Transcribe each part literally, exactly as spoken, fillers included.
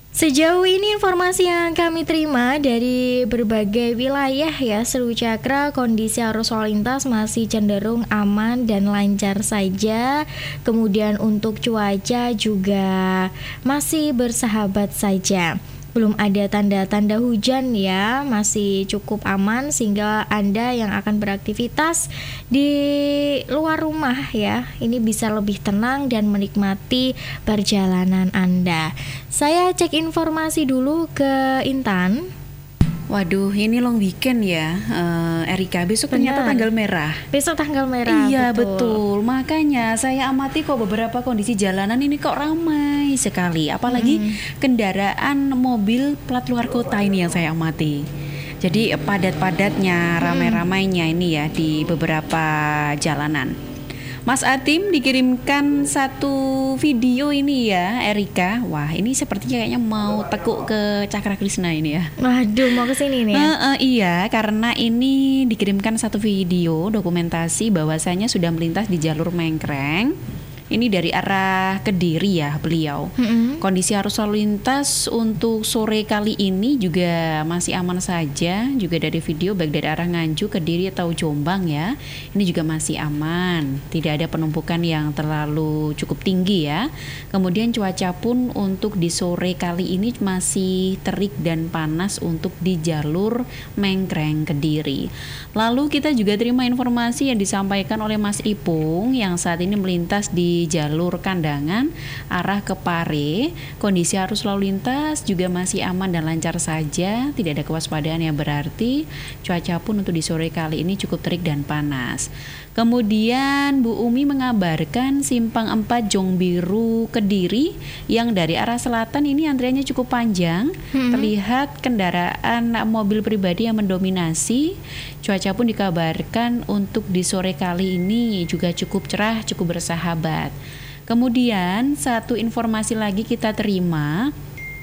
Sejauh ini informasi yang kami terima dari berbagai wilayah ya Seru Cakra, kondisi arus lalu lintas masih cenderung aman dan lancar saja. Kemudian untuk cuaca juga masih bersahabat saja. Belum ada tanda-tanda hujan ya, masih cukup aman sehingga Anda yang akan beraktivitas di luar rumah ya, ini bisa lebih tenang dan menikmati perjalanan Anda. Saya cek informasi dulu ke Intan. Waduh, ini long weekend ya, uh, Erika. Besok Benar. ternyata tanggal merah. Besok tanggal merah. Iya betul. betul. Makanya saya amati kok beberapa kondisi jalanan ini kok ramai sekali. Apalagi hmm. kendaraan mobil plat luar kota ini yang saya amati. Jadi padat-padatnya, ramai-ramainya ini ya di beberapa jalanan. Mas Atim dikirimkan satu video ini ya, Erika. Wah, ini sepertinya kayaknya mau tekuk ke Cakra Krisna ini ya. Waduh, mau ke sini nih. Uh, uh, iya, karena ini dikirimkan satu video dokumentasi bahwasanya sudah melintas di jalur Mengkreng. Ini dari arah Kediri ya beliau. Mm-hmm. Kondisi arus lalu lintas untuk sore kali ini juga masih aman saja. Juga dari video baik dari arah Nganjuk, Kediri atau Jombang ya. Ini juga masih aman. Tidak ada penumpukan yang terlalu cukup tinggi ya. Kemudian cuaca pun untuk di sore kali ini masih terik dan panas untuk di jalur Mengkreng Kediri. Lalu kita juga terima informasi yang disampaikan oleh Mas Ipung yang saat ini melintas di jalur Kandangan arah ke Pare. Kondisi arus lalu lintas juga masih aman dan lancar saja, tidak ada kewaspadaan yang berarti. Cuaca pun untuk di sore kali ini cukup terik dan panas. Kemudian Bu Umi mengabarkan simpang empat Jongbiru Kediri yang dari arah selatan ini antriannya cukup panjang. Hmm. Terlihat kendaraan mobil pribadi yang mendominasi. Cuaca pun dikabarkan untuk di sore kali ini juga cukup cerah, cukup bersahabat. Kemudian satu informasi lagi kita terima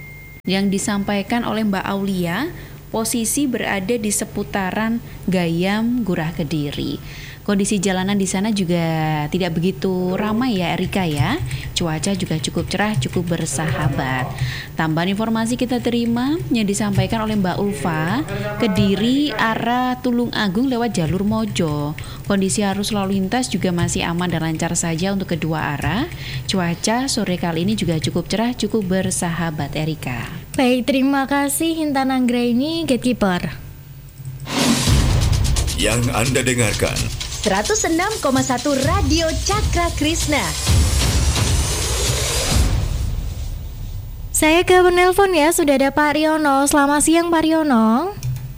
yang disampaikan oleh Mbak Aulia, posisi berada di seputaran Gayam Gurah Kediri. Kondisi jalanan di sana juga tidak begitu ramai ya Erika ya. Cuaca juga cukup cerah, cukup bersahabat. Tambahan informasi kita terima yang disampaikan oleh Mbak Ulfa, Kediri arah Tulung Agung lewat jalur Mojo. Kondisi arus lalu lintas juga masih aman dan lancar saja untuk kedua arah. Cuaca sore kali ini juga cukup cerah, cukup bersahabat Erika. Baik, terima kasih Intan Anggraini, Gatekeeper. Yang Anda dengarkan seratus enam koma satu Radio Cakra Krisna. Saya ke penelpon ya, sudah ada Pak Riono. Selamat siang Pak Riono.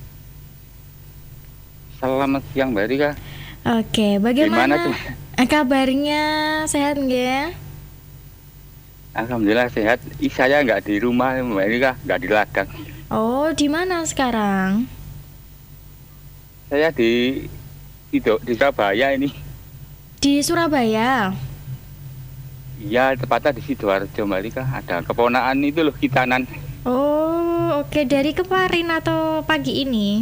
Selamat siang Mbak Rika. Oke, bagaimana tuh? kabarnya? Sehat nggak? Alhamdulillah sehat. Ih, saya nggak di rumah Mbak Rika, nggak di ladang. Oh, di mana sekarang? Saya di di, di Surabaya ini. Di Surabaya? Iya, tepatnya di Sidoarjo Mbak Rika. Ada keponakan itu loh, Kitanan. Oh, oke. Dari kemarin atau pagi ini?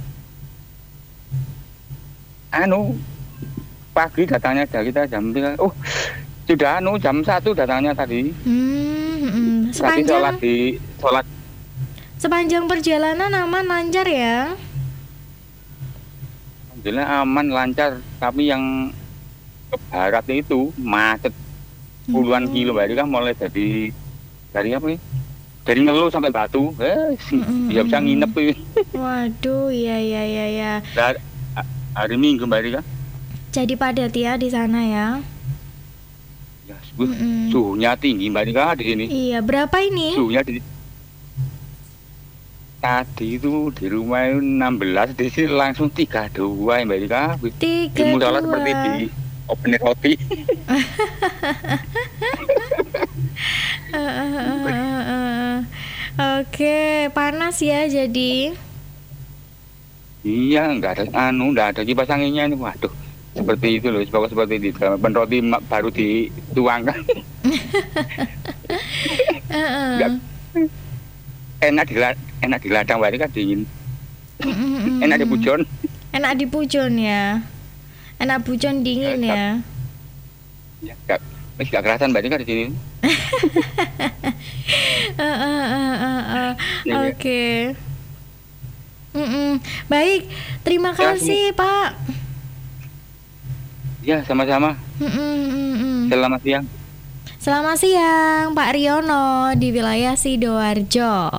Anu, pagi datangnya kita jam oh sudah anu jam satu datangnya tadi. Hmm, hmm. Sepanjang tadi sholat di sholat. Sepanjang perjalanan aman lancar ya? Alhamdulillah aman lancar, tapi yang ke barat itu macet puluhan hmm. kilo Mbak Rika, mulai dari dari apa nih? Dari Ngelu sampai Batu, eh, hmm. ya bisa nginep tuh. Waduh, ya ya ya ya. Dari, hari Minggu Mbak Rika. Jadi padat ya di sana ya? Ya, suhu, mm-mm. suhunya tinggi Mbak Rika di sini. Iya, berapa ini? Suhunya di tadi itu di rumah itu enam belas, di sini langsung tiga puluh dua Mbak Rika. tiga puluh dua. Seperti di open roti. Oke, panas ya jadi. Iya, nggak ada anu, nggak ada kipas anginnya ini. Waduh, seperti itu loh, pokoknya seperti di open roti baru dituangkan. Nggak, enak di enak di ladang Mbak Rika, dingin. Enak di pujon. Enak di pujon ya. Enak pujon dingin ya. Ya, nggak, nggak kerasan Mbak Rika di sini. uh, uh, uh, Oke. Mm-mm. Baik, terima Ya, kasih Pak. Ya, sama-sama. Mm-mm, mm-mm. Selamat siang. Selamat siang Pak Riono di wilayah Sidoarjo.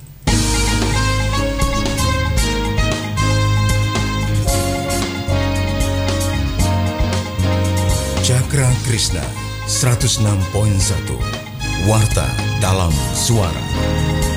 Cakra Krishna seratus enam koma satu Warta dalam Suara.